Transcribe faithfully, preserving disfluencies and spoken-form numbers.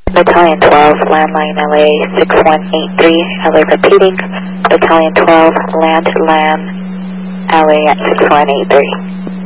Battalion twelve, landline L A six one eight three, L A repeating, Battalion twelve, land LAN L A at six one eight three.